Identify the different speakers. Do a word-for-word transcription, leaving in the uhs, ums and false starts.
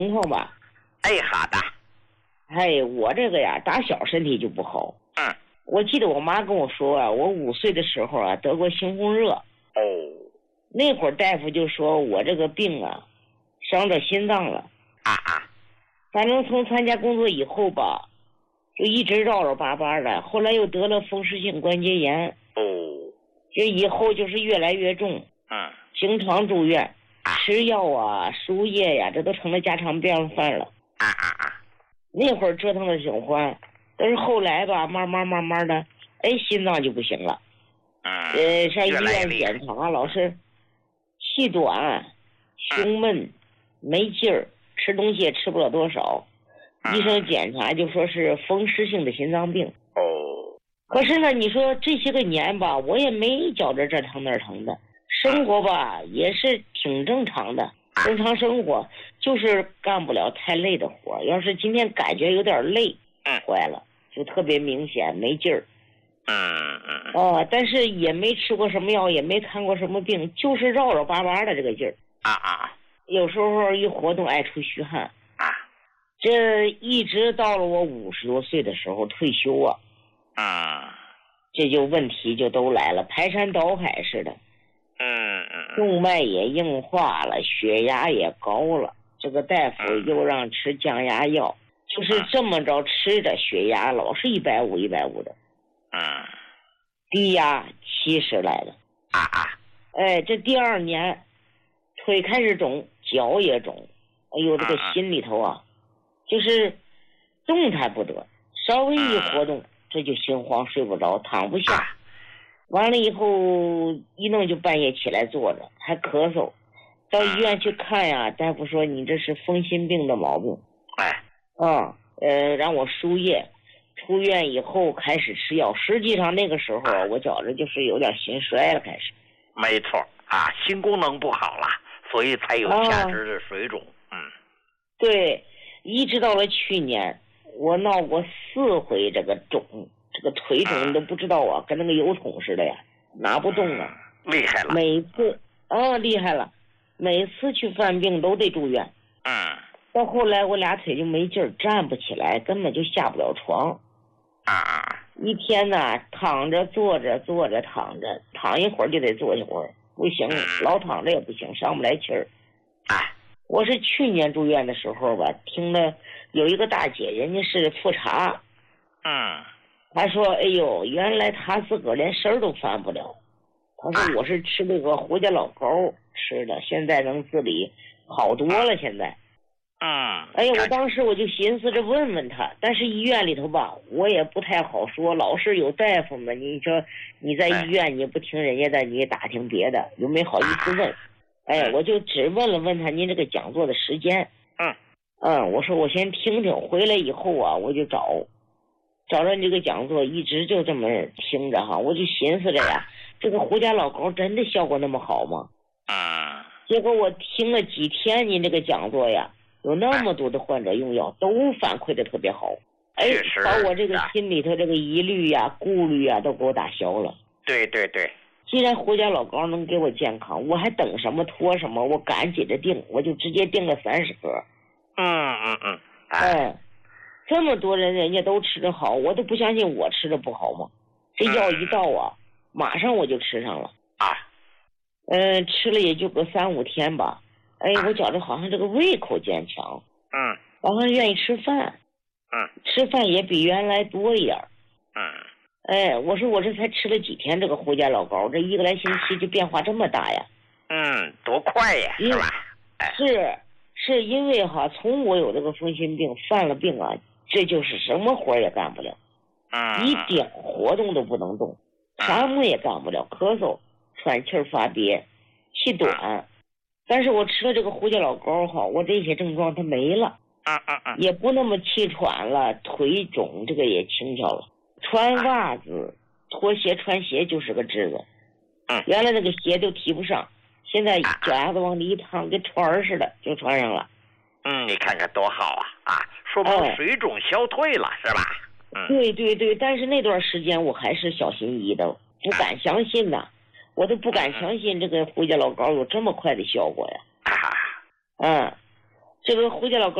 Speaker 1: 情况吧。
Speaker 2: 哎，好的。
Speaker 1: 哎，我这个呀，打小身体就不好。
Speaker 2: 嗯。
Speaker 1: 我记得我妈跟我说啊，我五岁的时候啊得过猩红热。
Speaker 2: 哦。
Speaker 1: 那会儿大夫就说我这个病啊，伤着心脏了。
Speaker 2: 啊啊。
Speaker 1: 反正从参加工作以后吧，就一直绕绕巴巴的，后来又得了风湿性关节炎。
Speaker 2: 哦。
Speaker 1: 这以后就是越来越重。
Speaker 2: 嗯。
Speaker 1: 经常住院，吃药啊、输液呀、啊，这都成了家常便饭了。
Speaker 2: 啊啊啊！
Speaker 1: 那会儿折腾的挺欢，但是后来吧，慢慢慢慢的，哎，心脏就不行了。
Speaker 2: 嗯。
Speaker 1: 呃，上医院检查，老是气短、胸闷、没劲儿，吃东西也吃不了多少。
Speaker 2: 嗯、
Speaker 1: 医生检查就说是风湿性的心脏病。
Speaker 2: 哦。
Speaker 1: 可是呢，你说这些个年吧，我也没觉着这疼那疼的。生活吧也是挺正常的，正常生活，就是干不了太累的活。要是今天感觉有点累，坏了，就特别明显没劲儿。
Speaker 2: 嗯嗯。
Speaker 1: 哦，但是也没吃过什么药，也没看过什么病，就是绕绕巴巴的这个劲儿。
Speaker 2: 啊啊。
Speaker 1: 有时候一活动爱出虚汗。
Speaker 2: 啊。
Speaker 1: 这一直到了我五十多岁的时候退休啊。
Speaker 2: 啊。
Speaker 1: 这就问题就都来了，排山倒海似的。
Speaker 2: 嗯嗯，
Speaker 1: 动脉也硬化了，血压也高了，这个大夫又让吃降压药，嗯、就是这么着吃的，血压老是一百五一百五的，
Speaker 2: 嗯，
Speaker 1: 低压七十来的，
Speaker 2: 啊啊，
Speaker 1: 哎，这第二年腿开始肿，脚也肿，哎呦，这个心里头啊，就是动弹不得，稍微一活动，这就心慌睡不着，躺不下。完了以后一弄就半夜起来坐着，还咳嗽，到医院去看呀，大夫说你这是风心病的毛病。
Speaker 2: 哎，
Speaker 1: 啊，呃，让我输液，出院以后开始吃药。实际上那个时候我觉着就是有点心衰了，开始。
Speaker 2: 没错啊，心功能不好了，所以才有下肢的水肿。啊、嗯，
Speaker 1: 对，一直到了去年，我闹过四回这个肿。这个腿肿你都不知道啊，跟那个油桶似的呀，拿不动啊，
Speaker 2: 厉害了。
Speaker 1: 每次啊厉害了，每次去犯病都得住院。
Speaker 2: 嗯。
Speaker 1: 到后来我俩腿就没劲儿，站不起来，根本就下不了床。
Speaker 2: 啊啊！
Speaker 1: 一天呢，躺着坐着坐着躺着，躺一会儿就得坐一会儿，不行，老躺着也不行，上不来气儿。
Speaker 2: 哎，
Speaker 1: 我是去年住院的时候吧，听了有一个大姐，人家是复查。
Speaker 2: 嗯。
Speaker 1: 他说：“哎呦，原来他自个儿连身儿都翻不了。他说我是吃那个胡家老膏吃的，现在能自理好多了。现在，
Speaker 2: 嗯，
Speaker 1: 哎呀，我当时我就寻思着问问他，但是医院里头吧，我也不太好说，老是有大夫们，你说你在医院你不听人家的，你也打听别的，又没好意思问。哎，我就只问了问他您这个讲座的时间。
Speaker 2: 嗯
Speaker 1: 嗯，我说我先听听，回来以后啊，我就找。”找着你这个讲座，一直就这么听着哈，我就寻思着呀，这个胡家老膏真的效果那么好吗？
Speaker 2: 啊！
Speaker 1: 结果我听了几天您这个讲座呀，有那么多的患者用药，都反馈的特别好。哎，把我这个心里头这个疑虑呀、顾虑呀，都给我打消了。
Speaker 2: 对对对，
Speaker 1: 既然胡家老膏能给我健康，我还等什么拖什么？我赶紧着定，我就直接定了三十盒。
Speaker 2: 嗯嗯嗯，
Speaker 1: 哎。这么多人人家都吃得好，我都不相信我吃的不好吗？这药一到啊，马上我就吃上了
Speaker 2: 啊。
Speaker 1: 嗯，吃了也就个三五天吧。哎，我觉着好像这个胃口坚强，
Speaker 2: 嗯，
Speaker 1: 好像愿意吃饭，
Speaker 2: 嗯，
Speaker 1: 吃饭也比原来多一点。
Speaker 2: 嗯，
Speaker 1: 哎，我说我这才吃了几天这个胡家老膏，这一个来星期就变化这么大呀？
Speaker 2: 嗯，多快呀，是吧？
Speaker 1: 哎、是是因为哈，从我有这个风心病犯了病啊。这就是什么活也干不了，
Speaker 2: 嗯，
Speaker 1: 一点活动都不能动，啥么也干不了，咳嗽、喘气儿发憋、气短。但是我吃了这个胡家老膏哈，我这些症状它没了，
Speaker 2: 嗯嗯嗯，
Speaker 1: 也不那么气喘了，腿肿这个也轻巧了。穿袜子、脱鞋、穿鞋就是个治子。
Speaker 2: 嗯，
Speaker 1: 原来那个鞋都提不上，现在脚丫子往里一趟，跟船儿似的就穿上了。
Speaker 2: 嗯，你看看多好啊啊！说明水肿消退了，是吧？嗯，
Speaker 1: 对对对，但是那段时间我还是小心翼翼的，不敢相信呐，我都不敢相信这个胡家老膏有这么快的效果呀。
Speaker 2: 啊，
Speaker 1: 嗯， 这个回家老狗